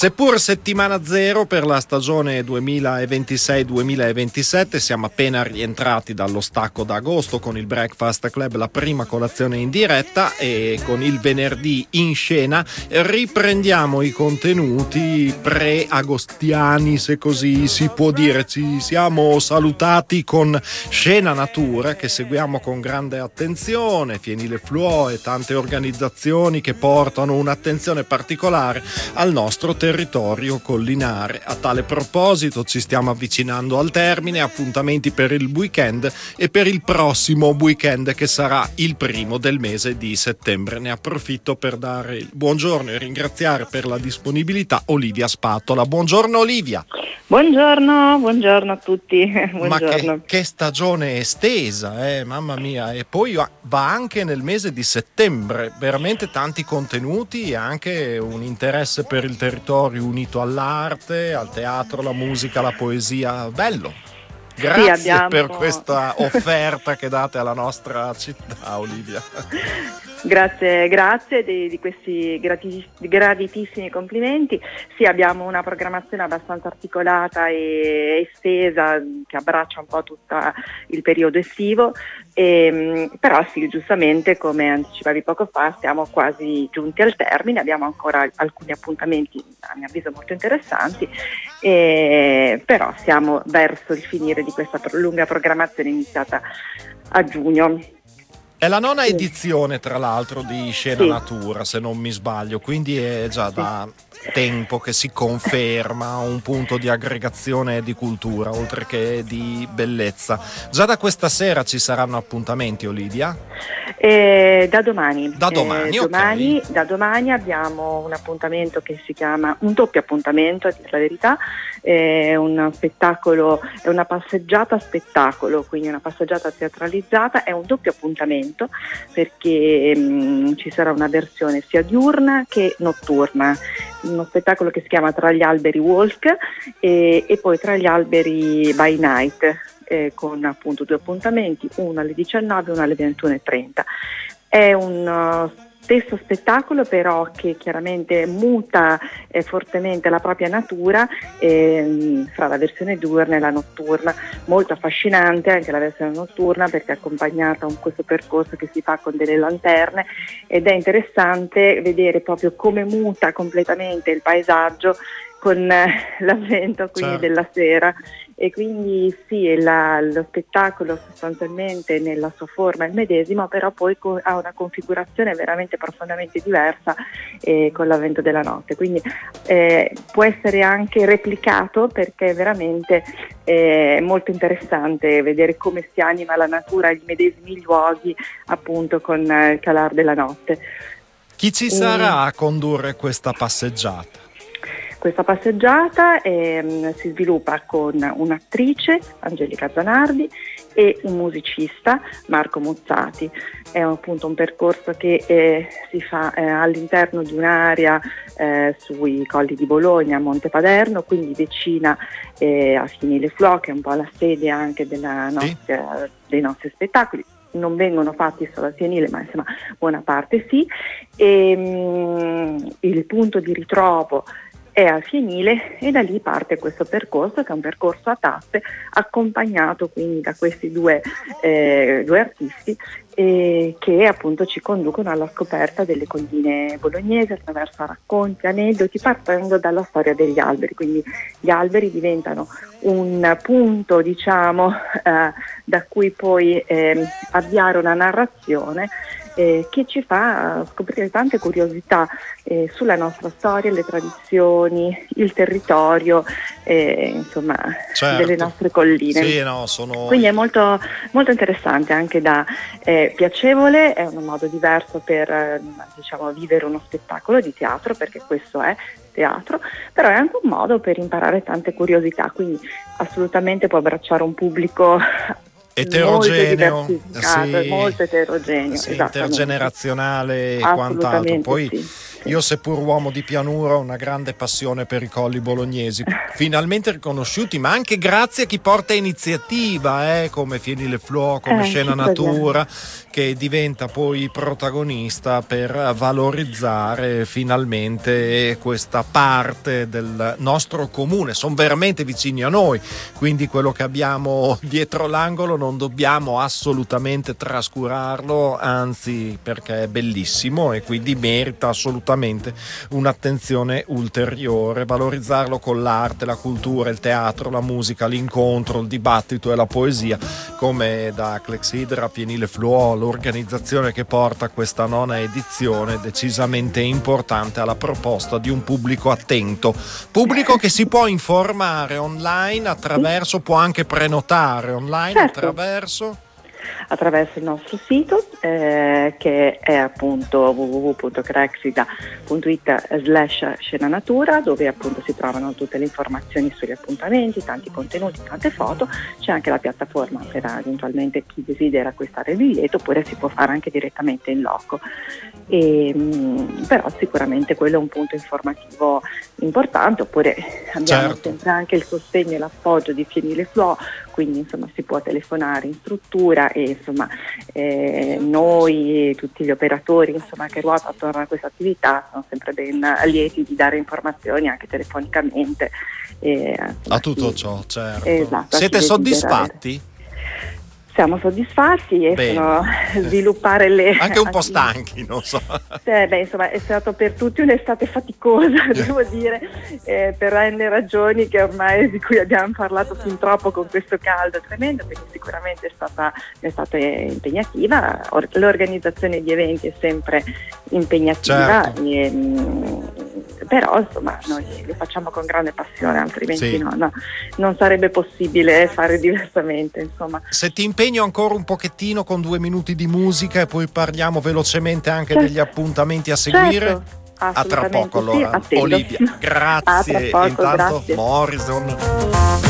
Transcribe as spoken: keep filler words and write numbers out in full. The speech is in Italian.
Seppur settimana zero per la stagione duemilaventisei duemilaventisette, siamo appena rientrati dallo stacco d'agosto con il Breakfast Club, la prima colazione in diretta, e con il venerdì in scena riprendiamo i contenuti pre-agostiani, se così si può dire. Ci siamo salutati con Scena Natura, che seguiamo con grande attenzione, Fienile Fluo e tante organizzazioni che portano un'attenzione particolare al nostro territorio collinare. A tale proposito ci stiamo avvicinando al termine, appuntamenti per il weekend e per il prossimo weekend che sarà il primo del mese di settembre. Ne approfitto per dare il buongiorno e ringraziare per la disponibilità Olivia Spattola. Buongiorno Olivia. Buongiorno, buongiorno a tutti. Buongiorno. Ma che, che stagione estesa, eh, mamma mia, e poi va anche nel mese di settembre, veramente tanti contenuti e anche un interesse per il territorio unito all'arte, al teatro, la musica, la poesia. Bello. Grazie sì, abbiamo... per questa offerta che date alla nostra città, Olivia. Grazie, grazie di, di questi gratis, graditissimi complimenti. Sì, abbiamo una programmazione abbastanza articolata e estesa che abbraccia un po' tutto il periodo estivo, e, però sì, giustamente, come anticipavi poco fa, siamo quasi giunti al termine, abbiamo ancora alcuni appuntamenti a mio avviso molto interessanti, e, però siamo verso il finire di questa lunga programmazione iniziata a giugno. È la nona edizione, tra l'altro, di Scena sì. Natura, se non mi sbaglio, quindi è già sì. da tempo che si conferma un punto di aggregazione e di cultura, oltre che di bellezza. Già da questa sera ci saranno appuntamenti, Olivia? Eh, da domani. Da domani, eh, ok. domani, da domani abbiamo un appuntamento che si chiama, un doppio appuntamento, a dire la verità, è un spettacolo, è una passeggiata spettacolo, quindi una passeggiata teatralizzata, è un doppio appuntamento perché mh, ci sarà una versione sia diurna che notturna, uno spettacolo che si chiama Tra gli alberi Walk e, e poi Tra gli alberi by Night, eh, con appunto due appuntamenti, uno alle diciannove e uno alle ventuno e trenta. È un uh, stesso spettacolo però che chiaramente muta eh, fortemente la propria natura eh, fra la versione diurna e la notturna, molto affascinante anche la versione notturna perché è accompagnata da questo percorso che si fa con delle lanterne ed è interessante vedere proprio come muta completamente il paesaggio con eh, l'avvento quindi certo. della sera. E quindi sì, la, lo spettacolo sostanzialmente nella sua forma è il medesimo, però poi co- ha una configurazione veramente profondamente diversa eh, con l'avvento della notte, quindi eh, può essere anche replicato perché è veramente eh, molto interessante vedere come si anima la natura agli medesimi luoghi appunto con eh, il calar della notte. Chi ci sarà a condurre questa passeggiata? Questa passeggiata eh, si sviluppa con un'attrice, Angelica Zanardi, e un musicista, Marco Muzzati. È appunto un percorso che eh, si fa eh, all'interno di un'area eh, sui colli di Bologna, a Montepaderno, quindi vicina eh, a Fienile Fluo, che è un po' la sede anche della nostra, sì. dei nostri spettacoli. Non vengono fatti solo a Fienile, ma insomma buona parte sì. E, mh, il punto di ritrovo è a Fienile e da lì parte questo percorso che è un percorso a tappe accompagnato quindi da questi due, eh, due artisti eh, che appunto ci conducono alla scoperta delle colline bolognesi attraverso racconti, aneddoti, partendo dalla storia degli alberi. Quindi gli alberi diventano un punto diciamo eh, da cui poi eh, avviare una narrazione Eh, che ci fa scoprire tante curiosità eh, sulla nostra storia, le tradizioni, il territorio, eh, insomma, certo. delle nostre colline. Sì, no, sono... Quindi è molto, molto interessante, anche da eh, piacevole, è un modo diverso per eh, diciamo, vivere uno spettacolo di teatro, perché questo è teatro, però è anche un modo per imparare tante curiosità, quindi assolutamente può abbracciare un pubblico eterogeneo, molto, sì, molto eterogeneo, sì, intergenerazionale e quant'altro. Poi sì. Io, seppur uomo di pianura, ho una grande passione per i colli bolognesi, finalmente riconosciuti, ma anche grazie a chi porta iniziativa, eh, come Fieni le Flo, come Eh, Scena ci Natura, che diventa poi protagonista per valorizzare finalmente questa parte del nostro comune. Sono veramente vicini a noi, quindi quello che abbiamo dietro l'angolo non dobbiamo assolutamente trascurarlo, anzi, perché è bellissimo e quindi merita assolutamente un'attenzione ulteriore. Valorizzarlo con l'arte, la cultura, il teatro, la musica, l'incontro, il dibattito e la poesia, come da Clexidra, Fieni le Flo, l'organizzazione che porta questa nona edizione, decisamente importante, alla proposta di un pubblico attento, pubblico che si può informare online attraverso, può anche prenotare online, certo, attraverso attraverso il nostro sito, eh, che è appunto w w w punto crexida punto i t slash scena natura, dove appunto si trovano tutte le informazioni sugli appuntamenti, tanti contenuti, tante foto. C'è anche la piattaforma per eventualmente chi desidera acquistare il biglietto, oppure si può fare anche direttamente in loco. E, mh, però sicuramente quello è un punto informativo importante. Oppure abbiamo certo. sempre anche il sostegno e l'appoggio di Fieni le Flo, quindi insomma si può telefonare in struttura e insomma eh, noi e tutti gli operatori insomma che ruotano attorno a questa attività sono sempre ben lieti di dare informazioni anche telefonicamente. E, insomma, a tutto sì, ciò, certo. esatto, Siete soddisfatti? Siamo soddisfatti e Bene. sono sviluppare le anche un po' stanchi, non so. Eh, beh, insomma, è stato per tutti un'estate faticosa, devo dire, eh, per n ragioni che ormai di cui abbiamo parlato fin troppo con questo caldo tremendo, quindi sicuramente è stata, è stata impegnativa. Or- l'organizzazione di eventi è sempre impegnativa, certo. e, mh, però insomma noi li facciamo con grande passione, altrimenti sì. no, no, non sarebbe possibile fare diversamente, insomma. Se ti impegno ancora un pochettino con due minuti di musica e poi parliamo velocemente anche certo. degli appuntamenti a seguire. Certo. A tra poco allora, sì, Olivia, grazie. A tra poco, Intanto grazie. Morrison.